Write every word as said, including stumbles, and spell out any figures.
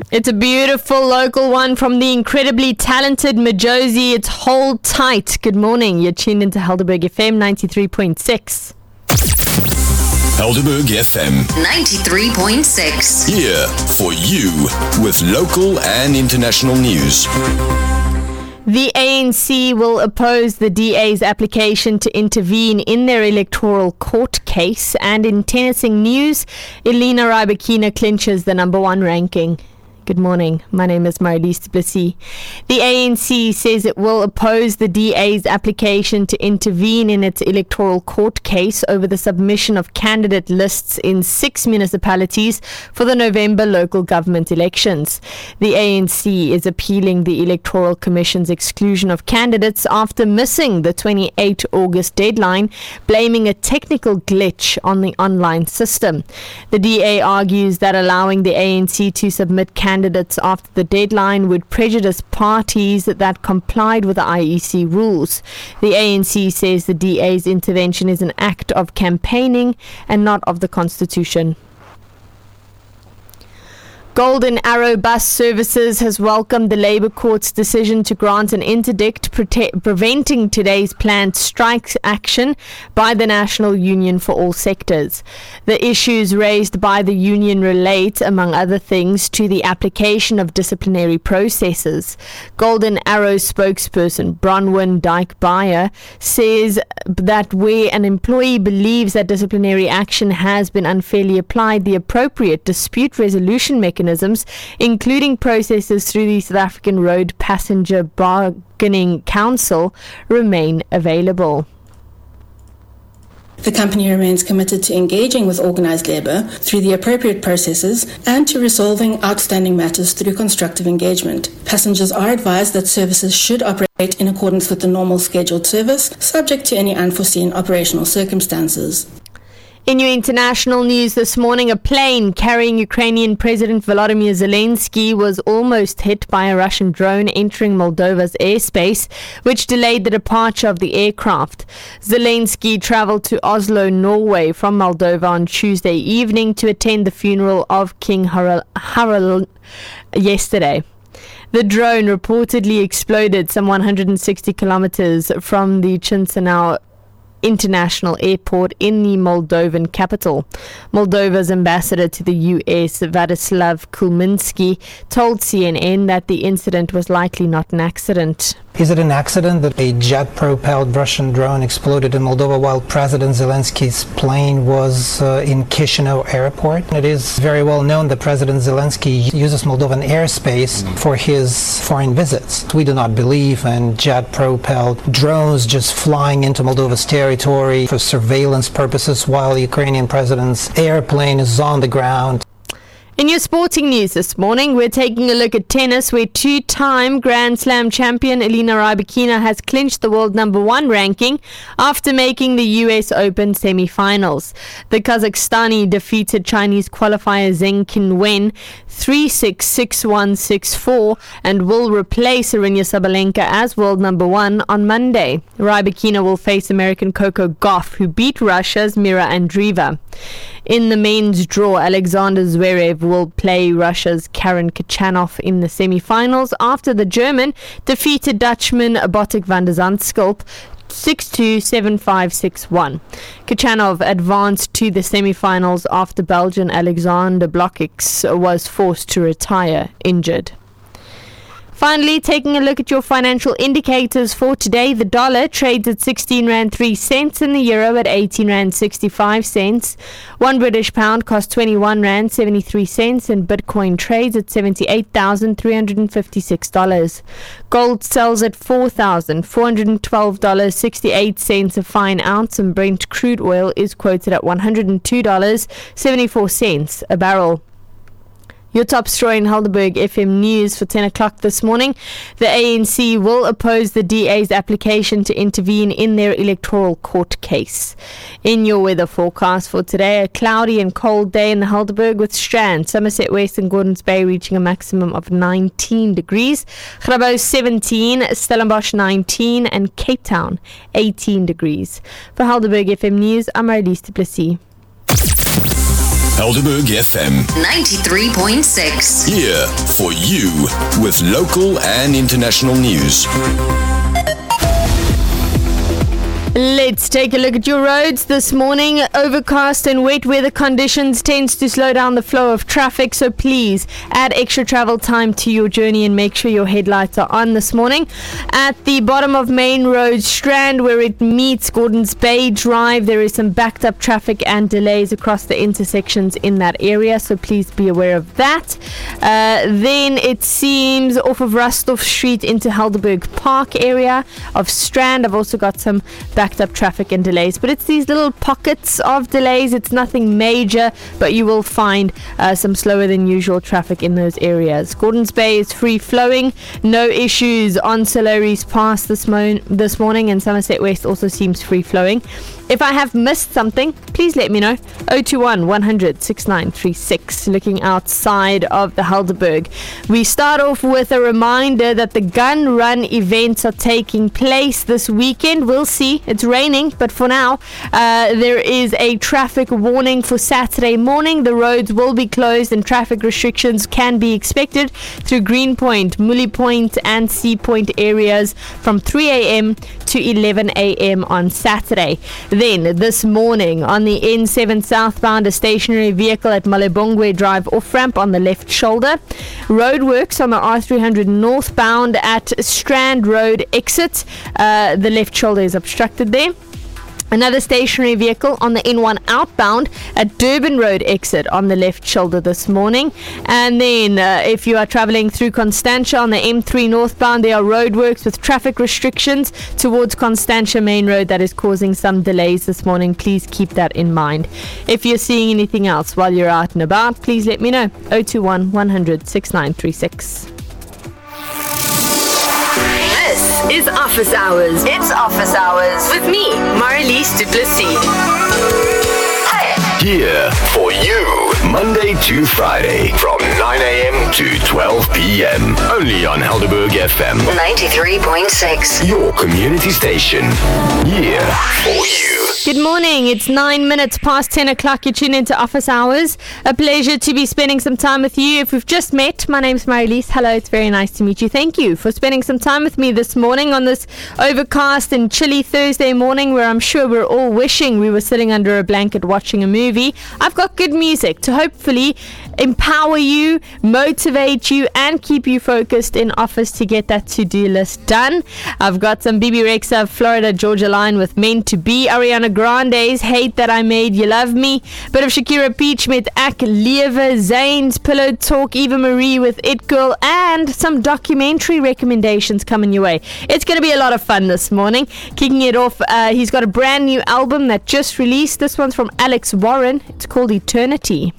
It's a beautiful local one from the incredibly talented Majosi. It's Hold Tight. Good morning. You're tuned into Helderberg F M ninety-three point six. Helderberg F M ninety-three point six. Here for you with local and international news. The A N C will oppose the D A's application to intervene in their electoral court case. And in tennising news, Elena Rybakina clinches the number one ranking. Good morning. My name is Marlies du Plessis. The A N C says it will oppose the D A's application to intervene in its electoral court case over the submission of candidate lists in six municipalities for the November local government elections. The A N C is appealing the Electoral Commission's exclusion of candidates after missing the twenty-eighth of August deadline, blaming a technical glitch on the online system. The D A argues that allowing the A N C to submit candidates Candidates after the deadline would prejudice parties that complied with the I E C rules. The A N C says the D A's intervention is an act of campaigning and not of the Constitution. Golden Arrow Bus Services has welcomed the Labour Court's decision to grant an interdict prote- preventing today's planned strike action by the National Union for All Sectors. The issues raised by the union relate, among other things, to the application of disciplinary processes. Golden Arrow spokesperson Bronwyn Dyke-Beyer says that where an employee believes that disciplinary action has been unfairly applied, the appropriate dispute resolution mechanism including processes through the South African Road Passenger Bargaining Council, remain available. The company remains committed to engaging with organised labour through the appropriate processes and to resolving outstanding matters through constructive engagement. Passengers are advised that services should operate in accordance with the normal scheduled service, subject to any unforeseen operational circumstances. In your international news this morning, a plane carrying Ukrainian President Volodymyr Zelensky was almost hit by a Russian drone entering Moldova's airspace, which delayed the departure of the aircraft. Zelensky travelled to Oslo, Norway from Moldova on Tuesday evening to attend the funeral of King Harald, Harald yesterday. The drone reportedly exploded some one hundred sixty kilometers from the Chisinau International Airport in the Moldovan capital. Moldova's ambassador to the U S, Vladislav Kulminsky, told C N N that the incident was likely not an accident. Is it an accident that a jet-propelled Russian drone exploded in Moldova while President Zelensky's plane was uh, in Chisinau Airport? It is very well known that President Zelensky uses Moldovan airspace for his foreign visits. We do not believe in jet-propelled drones just flying into Moldova's territory for surveillance purposes while the Ukrainian president's airplane is on the ground. In your sporting news this morning, we're taking a look at tennis, where two-time Grand Slam champion Elena Rybakina has clinched the world number one ranking after making the U S Open semi-finals. The Kazakhstani defeated Chinese qualifier Zheng Qinwen three six, six one, six four and will replace Aryna Sabalenka as world number one on Monday. Rybakina will face American Coco Gauff, who beat Russia's Mira Andreeva. In the men's draw, Alexander Zverev will play Russia's Karen Khachanov in the semi-finals after the German defeated Dutchman Botic van der Zandschulp six two, seven five, six one. Khachanov advanced to the semi-finals after Belgian Alexander Blokix was forced to retire injured. Finally, taking a look at your financial indicators for today, the dollar trades at sixteen rand three cents and the euro at eighteen rand sixty-five cents. One British pound costs twenty-one rand seventy-three cents and Bitcoin trades at seventy-eight thousand three hundred fifty-six dollars. Gold sells at four thousand four hundred twelve dollars and sixty-eight cents a fine ounce, and Brent crude oil is quoted at one hundred two dollars and seventy-four cents a barrel. Your top story in Helderberg F M News for ten o'clock this morning. The A N C will oppose the D A's application to intervene in their electoral court case. In your weather forecast for today, a cloudy and cold day in the Helderberg with Strand, Somerset West and Gordons Bay reaching a maximum of nineteen degrees. Grabouw seventeen, Stellenbosch nineteen and Cape Town eighteen degrees. For Helderberg F M News, I'm Marlies du Plessis. Helderberg F M. ninety-three point six. Here for you with local and international news. Let's take a look at your roads this morning. Overcast and wet weather conditions tends to slow down the flow of traffic, so please add extra travel time to your journey and make sure your headlights are on this morning. At the bottom of Main Road Strand, where it meets Gordons Bay Drive, there is some backed up traffic and delays across the intersections in that area, so please be aware of that. Uh, then it seems off of Rusthoff Street into Helderberg Park area of Strand, I've also got some backed up traffic and delays, but it's these little pockets of delays. It's nothing major, but you will find uh, some slower than usual traffic in those areas. Gordons Bay is free flowing, no issues on Solaris Pass this, mo- this morning, and Somerset West also seems free flowing. If I have missed something, please let me know. oh two one, one hundred, sixty-nine thirty-six. Looking outside of the Helderberg, we start off with a reminder that the gun run events are taking place this weekend. We'll see. It's raining, but for now, uh, there is a traffic warning for Saturday morning. The roads will be closed and traffic restrictions can be expected through Greenpoint, Mully Point and Sea Point areas from three a.m. to eleven a.m. on Saturday. Then, this morning, on the N seven southbound, a stationary vehicle at Malebongwe Drive off-ramp on the left shoulder. Roadworks on the R three hundred northbound at Strand Road exit. Uh, the left shoulder is obstructed there. Another stationary vehicle on the N one outbound at Durban Road exit on the left shoulder this morning. And then uh, if you are travelling through Constantia on the M three northbound, there are roadworks with traffic restrictions towards Constantia Main Road that is causing some delays this morning. Please keep that in mind. If you're seeing anything else while you're out and about, please let me know. oh two one, one hundred, sixty-nine thirty-six. This is Office Hours. It's Office Hours with me, Marlies du Plessis. Here for you, Monday to Friday from nine a.m. to twelve p.m. Only on Helderberg F M. ninety-three point six. Your community station. Here for you. Good morning. It's nine minutes past ten o'clock. You tune into Office Hours. A pleasure to be spending some time with you. If we've just met, my name's Marlies. Hello, it's very nice to meet you. Thank you for spending some time with me this morning on this overcast and chilly Thursday morning, where I'm sure we're all wishing we were sitting under a blanket watching a movie. I've got good music to hopefully empower you, motivate you, and keep you focused in office to get that to-do list done. I've got some B B Rexa, Florida Georgia Line with Meant to Be, Ariana Grande's Hate That I Made You Love Me, bit of Shakira Peach met Ak Lever, Zane's Pillow Talk, Eva Marie with It Girl, and some documentary recommendations coming your way. It's going to be a lot of fun this morning. Kicking it off, uh, he's got a brand new album that just released. This one's from Alex Warren. It's called Eternity.